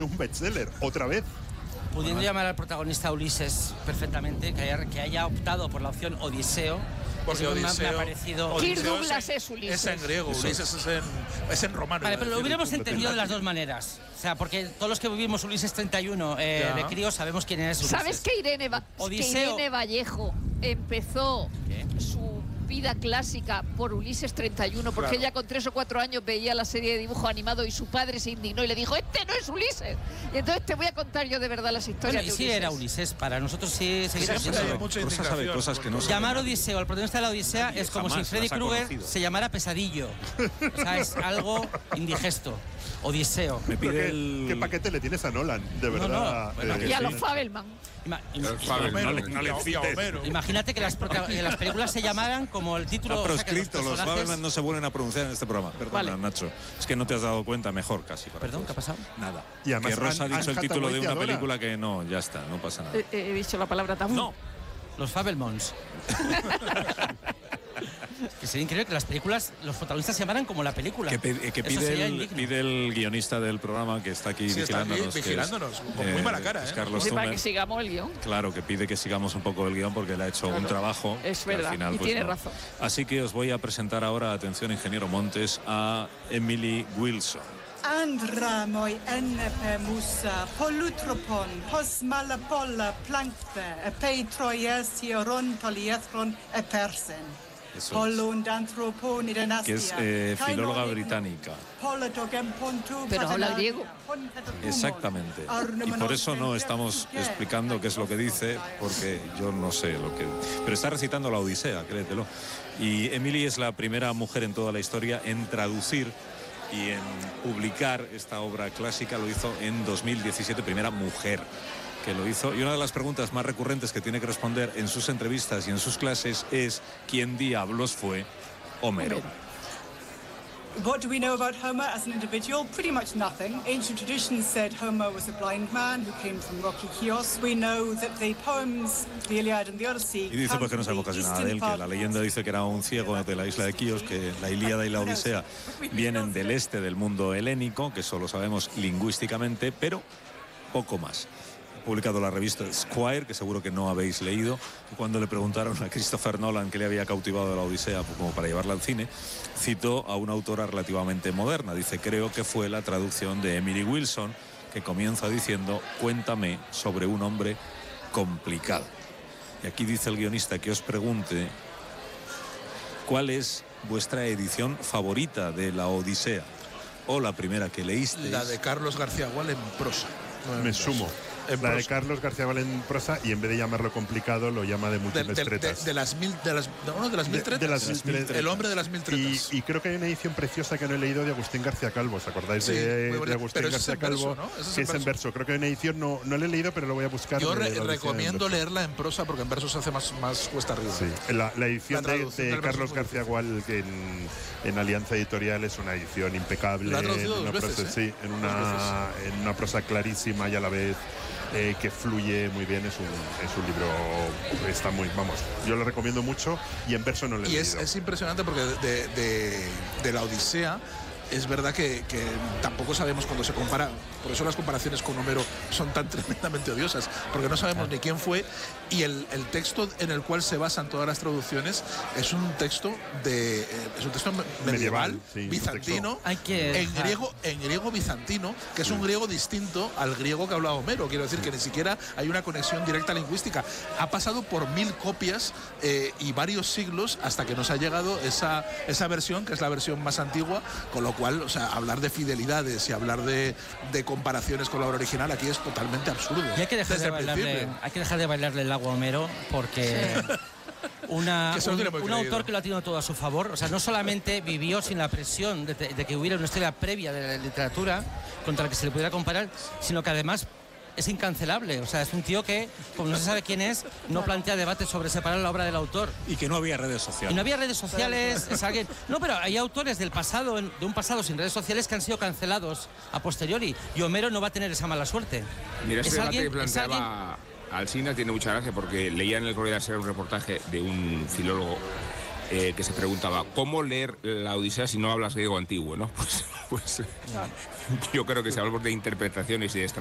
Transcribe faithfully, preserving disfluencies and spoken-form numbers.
un bestseller, otra vez. Pudiendo Bueno. llamar al protagonista Ulises perfectamente, que haya, que haya optado por la opción Odiseo. Porque eso me ha- Odiseo, me ha parecido... Odiseo Kirk Douglas en- es Ulises. Es en griego, Eso. Ulises es en, es en romano. Vale, iba a pero lo decir. hubiéramos entendido de las dos maneras. O sea, porque todos los que vivimos Ulises treinta y uno eh, Ya. de crío sabemos quién es Ulises. ¿Sabes que Irene, Va- que Odiseo. Irene Vallejo empezó ¿Qué? su vida clásica por Ulises treinta y uno? Porque Claro. ella con tres o cuatro años veía la serie de dibujo animado y su padre se indignó y le dijo, este no es Ulises. Y entonces te voy a contar yo de verdad las Bueno, historias y de sí Ulises. era Ulises, para nosotros sí seguirá Siempre siendo. hay mucha Rosa sabe indignación cosas que no por- sabe. Llamar Odiseo al protagonista de la Odisea Nadie es como si jamás Freddy las ha Krueger conocido. se llamara Pesadillo. O sea, es algo indigesto. Odiseo. Me Pero pide ¿qué, el... qué paquete le tienes a Nolan? De No, verdad. no, bueno, eh, Y a sí. los Fabelman. Ima- Pero im- Fabel, Homero, no le- no le y a- y a cites. Homero. Imagínate que las, prota- que las películas se llamaran como el título. Ha o sea, que los proscrito, los personajes- Fabelman no se vuelven a pronunciar en este programa. Perdona, Vale. Nacho. Es que no te has dado cuenta, mejor casi. para Perdón, todos. ¿qué ha pasado? Nada. Y además que Rosa Anne- ha dicho Anne el título de Hathaway te una adora. película que no, ya está, no pasa nada. Eh, eh, He dicho la palabra tabú. No. Los Fabelmans. Que sería increíble que las películas, los protagonistas se llamaran como la película. Que, pe- que Eso pide, sería el, indigno. pide el guionista del programa que está aquí Sí, está aquí vigilándonos. que es, vigilándonos, con muy mala cara, es ¿eh? Carlos Sí, para Zumer. que sigamos el guión. Claro, que pide que sigamos un poco el guión porque le ha hecho un trabajo. Es que al verdad, final, y pues, tiene no. razón. Así que os voy a presentar ahora, atención, ingeniero Montes, a Emily Wilson. Andramoi ennepe musa, polutropon, posmalapolla plankte, epeitroiesio poliethron epersen. Eso es. Polundanthropon Que es eh, filóloga británica. Pero habla griego. Exactamente. Y por eso no estamos explicando qué es lo que dice, porque yo no sé lo que... Pero está recitando la Odisea, créetelo. Y Emily es la primera mujer en toda la historia en traducir y en publicar esta obra clásica. Lo hizo en dos mil diecisiete, primera mujer que lo hizo. Y una de las preguntas más recurrentes que tiene que responder en sus entrevistas y en sus clases es ¿quién diablos fue Homero? What do we know about Homer as an individual? Pretty much nothing. Ancient traditions said Homer was a blind man who came from rocky Chios. We know that the poems, the Iliad and the Odyssey, Y dice come pues que no from sabemos the casi nada de eastern él, que part la of leyenda dice que era un ciego de la isla de Quíos, que la Ilíada y la Odisea vienen del este del mundo helénico, que eso lo sabemos lingüísticamente, pero poco más. Ha publicado la revista Squire, que seguro que no habéis leído, y cuando le preguntaron a Christopher Nolan qué le había cautivado de la Odisea, pues como para llevarla al cine, citó a una autora relativamente moderna. Dice, creo que fue la traducción de Emily Wilson, que comienza diciendo, cuéntame sobre un hombre complicado. Y aquí dice el guionista que os pregunte cuál es vuestra edición favorita de la Odisea, o la primera que leísteis. La de Carlos García Gual en prosa. no en Me prosa. sumo. En La de prosa. Carlos García Valen en prosa y en vez de llamarlo complicado lo llama de De, múltiples de- de- tretas. de las mil, de las, de, no, de las mil De- tretas. de las mil tretas. El hombre de las mil Y, tretas. y creo que hay una edición preciosa que no he leído de Agustín García Calvo. ¿Os acordáis Sí, de, muy de bonita. Agustín Pero ese es García en verso, Calvo? ¿no? Ese es Que en es en verso. verso. Creo que hay una edición, no, no la he leído, pero lo voy a buscar. Yo de re- la Odisea en recomiendo verso. leerla en prosa porque en verso se hace más, más cuesta arriba. Sí, la, la edición La de, traducción de del verso Carlos es muy García Gual que en, en Alianza Editorial es una edición impecable. La ha traducido en dos una veces, prosa, ¿eh? sí, en Dos una, en una prosa clarísima y a la vez eh, que fluye muy bien. Es un, es un libro, está muy, vamos, yo lo recomiendo mucho y en verso no lo he Y es, leído. es impresionante porque de, de- de la Odisea es verdad que, que tampoco sabemos cuando se compara, por eso las comparaciones con Homero son tan tremendamente odiosas, porque no sabemos ni quién fue, y el, el texto en el cual se basan todas las traducciones es un texto de eh, es un texto me- medieval, Medieval, sí, un bizantino, Hay que en dejar- griego, en griego bizantino, que es un griego distinto al griego que hablaba Homero. Quiero decir que ni siquiera hay una conexión directa lingüística. Ha pasado por mil copias eh, y varios siglos hasta que nos ha llegado esa, esa versión, que es la versión más antigua, con lo cual, o sea, hablar de fidelidades y hablar de, de comparaciones con la obra original aquí es totalmente absurdo. Y hay que dejar, Desde de el bailarle, principio. hay que dejar de bailarle el agua a Homero porque una, Que eso lo un, tiene muy un creído. autor que lo ha tenido todo a su favor, o sea, no solamente vivió sin la presión de, de que hubiera una historia previa de la literatura contra la que se le pudiera comparar, sino que además es incancelable. O sea, es un tío que, como no se sabe quién es, no plantea debates sobre separar la obra del autor. Y que no había redes Y sociales. no había redes sociales, es alguien... No, pero hay autores del pasado, en- de un pasado sin redes sociales, que han sido cancelados a posteriori. Y Homero no va a tener esa mala suerte. Mira, Es este debate alguien- que es planteaba Alsina tiene mucha gracia porque leía en el Correo de la Sera un reportaje de un filólogo eh, que se preguntaba ¿cómo leer la Odisea si no hablas griego antiguo? ¿no? Pues pues yo creo que si hablamos de interpretaciones y de